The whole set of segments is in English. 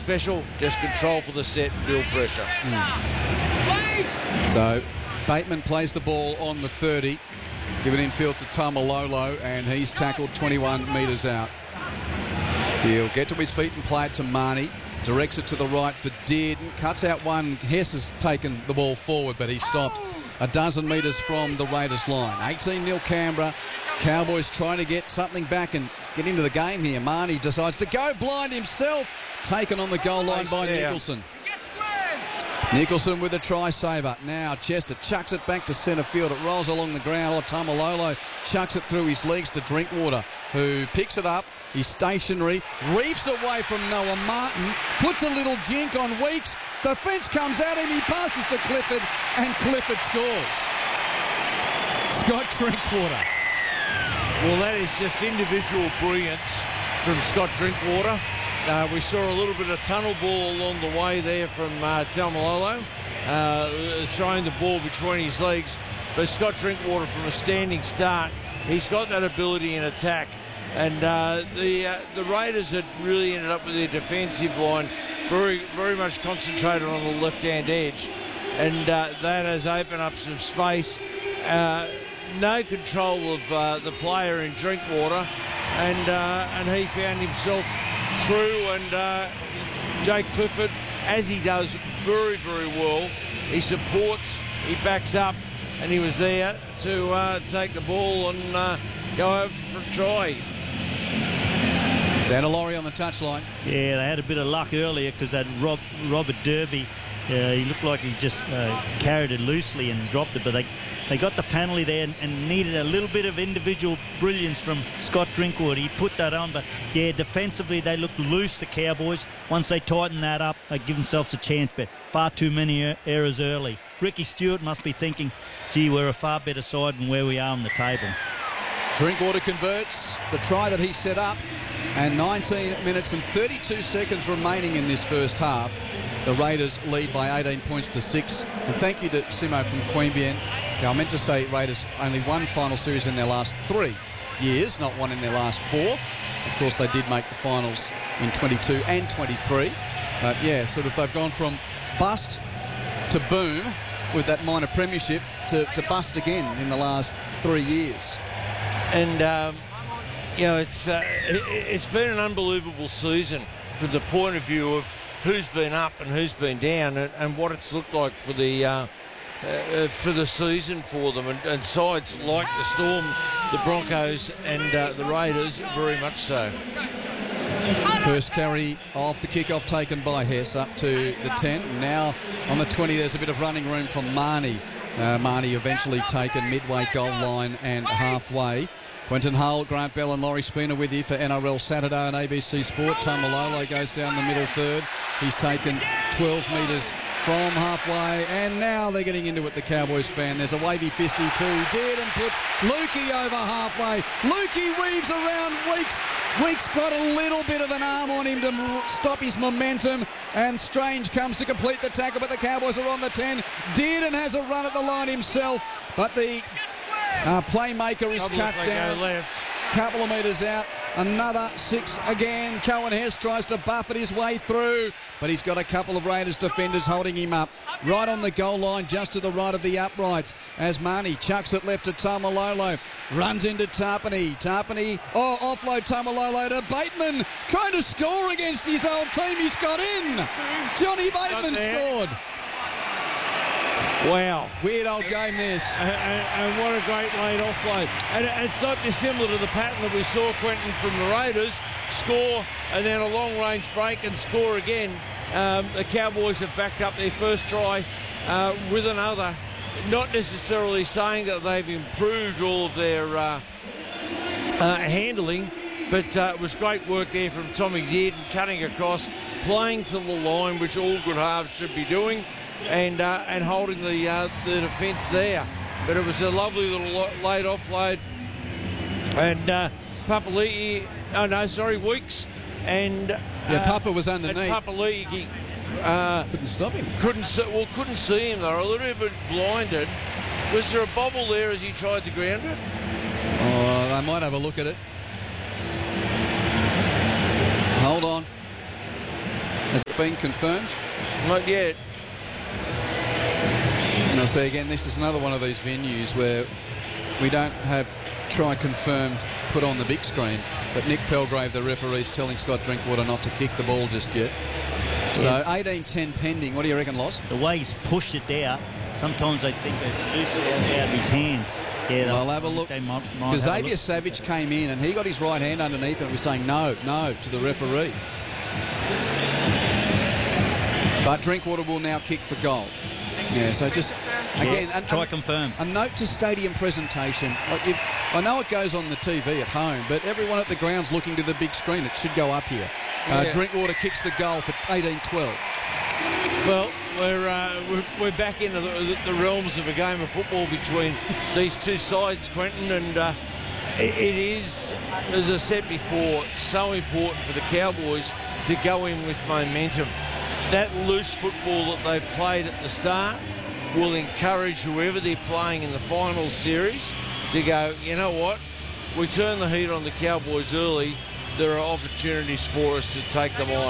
special, just control for the set and build pressure. So Bateman plays the ball on the 30, given infield to Tamalolo, and he's tackled 21 metres out. He'll get to his feet and play it to Marnie. Directs it to the right for Dearden. Cuts out one. Hess has taken the ball forward, but he stopped a dozen metres from the Raiders line. 18-0 Canberra. Cowboys trying to get something back and get into the game here. Marnie decides to go blind himself. Taken on the goal line by Nicholson. Nicholson with a try saver. Now Chester chucks it back to centre field. It rolls along the ground. Tamalolo chucks it through his legs to Drinkwater, who picks it up. He's stationary, reefs away from Noah Martin, puts a little jink on Weeks. The fence comes at him. He passes to Clifford, and Clifford scores. Scott Drinkwater. Well, that is just individual brilliance from Scott Drinkwater. We saw a little bit of tunnel ball along the way there from Tamalolo, throwing the ball between his legs. But Scott Drinkwater, from a standing start, he's got that ability in attack. And the Raiders had really ended up with their defensive line very, very much concentrated on the left-hand edge. And that has opened up some space. No control of the player in Drinkwater. And he found himself through, and Jake Clifford, as he does very, very well, he supports, he backs up, and he was there to take the ball and go over for a try. Dan Laurie on the touchline. Yeah, they had a bit of luck earlier because that Robert Derby, he looked like he just carried it loosely and dropped it, but they got the penalty there and needed a little bit of individual brilliance from Scott Drinkwater. He put that on, but yeah, defensively they looked loose, the Cowboys. Once they tighten that up, they give themselves a chance, but far too many errors early. Ricky Stewart must be thinking, gee, we're a far better side than where we are on the table. Drinkwater converts the try that he set up, and 19 minutes and 32 seconds remaining in this first half. The Raiders lead by 18 points to 6. And thank you to Simo from Queanbeyan. Now, I meant to say Raiders only one final series in their last 3 years, not one in their last 4. Of course, they did make the finals in 22 and 23. But yeah, sort of they've gone from bust to boom with that minor premiership to bust again in the last 3 years. And, you know, it's been an unbelievable season from the point of view of who's been up and who's been down, and what it's looked like for the season for them, and sides like the Storm, the Broncos and the Raiders, very much so. First carry off the kickoff taken by Hess up to the 10. Now on the 20 there's a bit of running room from Marnie. Marnie eventually taken midway goal line and halfway. Quentin Hull, Grant Bell and Laurie Spooner with you for NRL Saturday on ABC Sport. Tamalolo goes down the middle third. He's taken 12 metres from halfway, and now they're getting into it, the Cowboys fan. There's a wavy fisty too. Dearden puts Lukey over halfway. Lukey weaves around Weeks. Weeks got a little bit of an arm on him to stop his momentum, and Strange comes to complete the tackle, but the Cowboys are on the 10. Dearden has a run at the line himself, but the playmaker is cut down. Left. Couple of metres out. Another 6 again. Cohen Hess tries to buffet his way through, but he's got a couple of Raiders defenders holding him up. Right on the goal line, just to the right of the uprights, as Marnie chucks it left to Tamalolo. Runs into Tarpany. Tarpany, offload Tamalolo to Bateman. Trying to score against his old team. He's got in. Johnny Bateman scored. Wow. Weird old game this. And what a great late offload. And it's not dissimilar to the pattern that we saw, Quentin, from the Raiders. Score and then a long-range break and score again. The Cowboys have backed up their first try with another. Not necessarily saying that they've improved all of their handling, but it was great work there from Tommy Dearden, cutting across, playing to the line, which all good halves should be doing, and holding the defence there. But it was a lovely little late offload. And Weeks. And Papa was underneath. And Papali'i couldn't stop him. Couldn't see him. They were a little bit blinded. Was there a bobble there as he tried to ground it? Oh, I might have a look at it. Hold on. been confirmed? Not yet. I'll say again, this is another one of these venues where we don't have try confirmed put on the big screen, but Nick Pelgrave, the referee, is telling Scott Drinkwater not to kick the ball just yet. So 18-10 pending. What do you reckon, Loz? The way he's pushed it there, sometimes I think it's loose out of his hands. Yeah, I'll have a look. Because Xavier Savage came in and he got his right hand underneath and was saying no to the referee. But Drinkwater will now kick for goal. Yeah, so just, again, try confirm. A note to stadium presentation. Like I know it goes on the TV at home, but everyone at the ground's looking to the big screen. It should go up here. Drinkwater kicks the goal for 18-12. Well, we're back into the realms of a game of football between these two sides, Quentin, and it is, as I said before, so important for the Cowboys to go in with momentum. That loose football that they've played at the start will encourage whoever they're playing in the final series to go, you know what, we turn the heat on the Cowboys early, there are opportunities for us to take them on.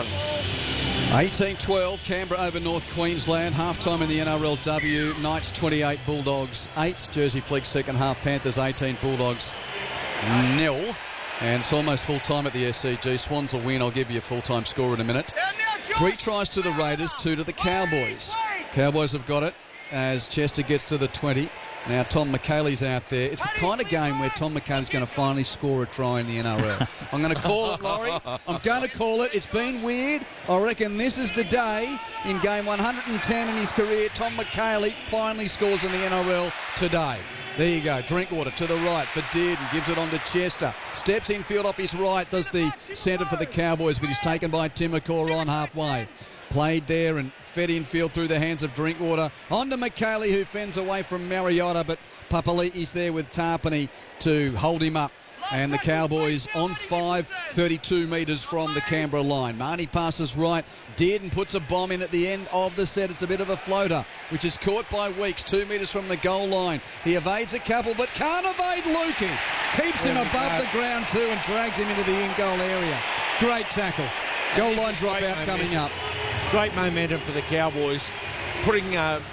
18-12, Canberra over North Queensland. Half-time in the NRLW. Knights 28, Bulldogs 8. Jersey Flegg second half. Panthers 18, Bulldogs 0. And it's almost full-time at the SCG. Swans will win. I'll give you a full-time score in a minute. 3 tries to the Raiders, 2 to the Cowboys. Cowboys have got it as Chester gets to the 20. Now Tom McHaley's out there. It's the kind of game where Tom McHaley's going to finally score a try in the NRL. I'm going to call it, Laurie. I'm going to call it. It's been weird. I reckon this is the day in game 110 in his career. Tom McHaley finally scores in the NRL today. There you go. Drinkwater to the right for Dearden. Gives it on to Chester. Steps infield off his right. Does the centre for the Cowboys, but he's taken by Timokor on halfway. Played there and fed infield through the hands of Drinkwater. On to McHaley, who fends away from Mariota, but Papali'i's there with Tarpany to hold him up. And the Cowboys on 5, 32 metres from the Canberra line. Marnie passes right. Dearden puts a bomb in at the end of the set. It's a bit of a floater, which is caught by Weeks, 2 metres from the goal line. He evades a couple, but can't evade Lukey. Keeps him above the ground too and drags him into the in-goal area. Great tackle. Goal line dropout coming up. Great momentum for the Cowboys, putting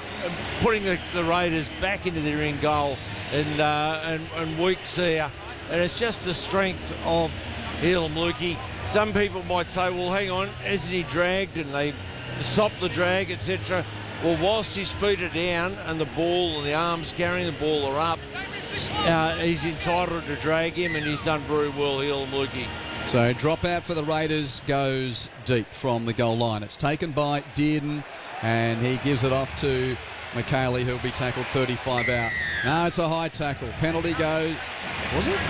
the Raiders back into their in goal, and Weeks there. And it's just the strength of Elam Lukey. Some people might say, well, hang on, hasn't he dragged? And they stop the drag, etc. Well, whilst his feet are down and the ball and the arms carrying the ball are up, he's entitled to drag him, and he's done very well, Elam Lukey. So drop out for the Raiders goes deep from the goal line. It's taken by Dearden, and he gives it off to McHaley, who'll be tackled 35 out. No, it's a high tackle. Penalty goes. Was it?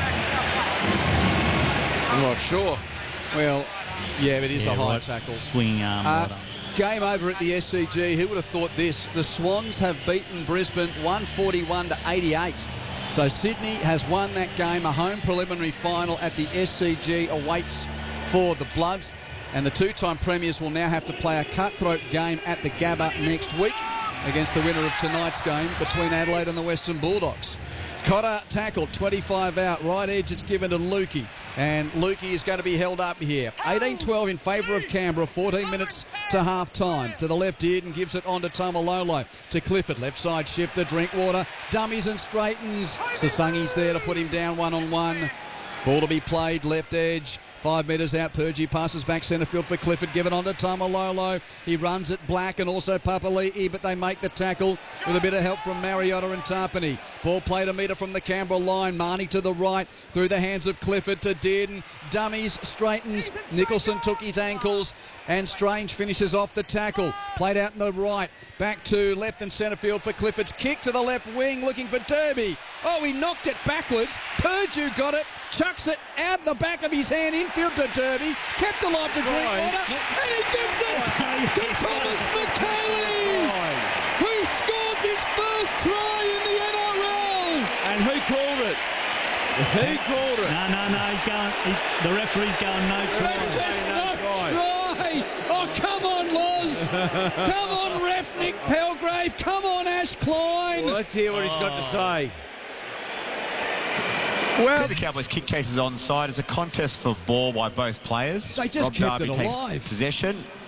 I'm not sure. Well, yeah, it is a high tackle. Swinging arm. Game over at the SCG. Who would have thought this? The Swans have beaten Brisbane 141-88. So Sydney has won that game. A home preliminary final at the SCG awaits for the Bloods. And the two-time premiers will now have to play a cutthroat game at the Gabba next week against the winner of tonight's game between Adelaide and the Western Bulldogs. Cotter tackled, 25 out. Right edge, it's given to Lukey. And Lukey is going to be held up here. 18-12 in favour of Canberra. 14 minutes to half-time. To the left, Dearden gives it on to Tamalolo. To Clifford, left side shift to Drinkwater. Dummies and straightens. Sasangi's there to put him down one-on-one. Ball to be played, left edge. 5 metres out, Purgey passes back centre field for Clifford, given on to Tamalolo. He runs it Black and also Papali'i, but they make the tackle with a bit of help from Mariota and Tarpany. Ball played a metre from the Canberra line. Marnie to the right, through the hands of Clifford to Dearden. Dummies, straightens. Nicholson took his ankles. And Strange finishes off the tackle. Played out in the right. Back to left and centre field for Clifford's kick to the left wing, looking for Derby. Oh, he knocked it backwards. Purdue got it. Chucks it out the back of his hand. Infield to Derby. Kept alive to Drinkwater. And he gives it to Thomas McHaley, who scores his first try in the NRL. And who called it? He called it. No. The referee's going no try. No try. Oh, come on, Loz. Come on, ref Nick Pelgrave. Come on, Ash Klein. Well, let's hear what he's got to say. Well, the Cowboys kick chases onside. It's a contest for ball by both players. They just Rob kept Darby it alive. Takes possession.